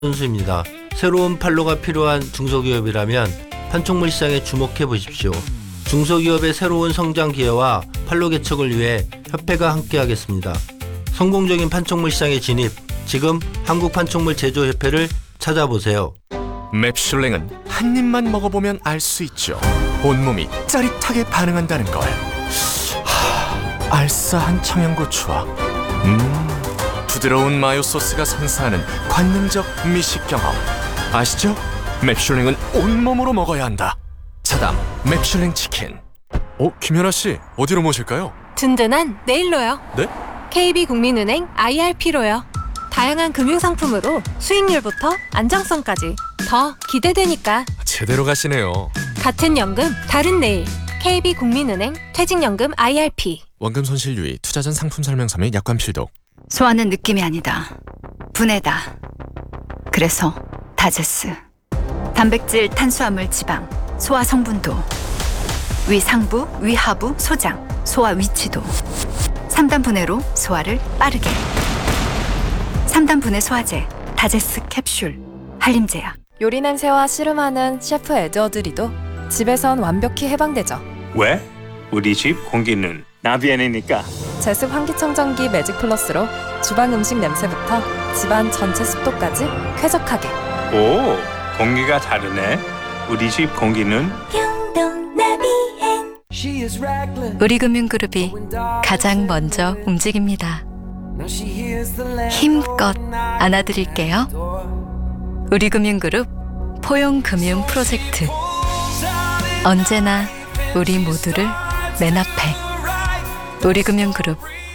선수입니다. 새로운 판로가 필요한 중소기업이라면 판촉물 시장에 주목해 보십시오. 중소기업의 새로운 성장 기회와 판로 개척을 위해 협회가 함께하겠습니다. 성공적인 판촉물 시장에 진입, 지금 한국판촉물 제조협회를 찾아보세요. 맵슐랭은 한 입만 먹어보면 알 수 있죠. 온몸이 짜릿하게 반응한다는 걸. 알싸한 청양고추와 부드러운 마요 소스가 선사하는 관능적 미식 경험. 아시죠? 맵슐랭은 온몸으로 먹어야 한다. 차담 맵슐랭 치킨. 김연아 씨, 어디로 모실까요? 든든한 네일로요. 네? KB국민은행 IRP로요. 다양한 금융상품으로 수익률부터 안정성까지 더 기대되니까. 제대로 가시네요. 같은 연금 다른 내일. KB국민은행 퇴직연금 IRP. 원금 손실 유의, 투자 전 상품 설명서 및 약관 필독. 소화는 느낌이 아니다. 분해다. 그래서 다제스. 단백질, 탄수화물, 지방, 소화 성분도, 위상부, 위하부, 소장, 소화 위치도. 3단 분해로 소화를 빠르게. 3단 분해 소화제, 다제스 캡슐, 한림제약. 요리 냄새와 씨름하는 셰프 에드워드리도 집에선 완벽히 해방되죠. 왜? 우리 집 공기는 나비엔이니까. 제습 환기청정기 매직 플러스로 주방 음식 냄새부터 집안 전체 습도까지 쾌적하게. 오, 공기가 다르네. 우리 집 공기는 우리금융그룹이 가장 먼저 움직입니다. 힘껏 안아드릴게요. 우리금융그룹 포용금융 프로젝트. 언제나 우리 모두를 맨 앞에. 우리금융그룹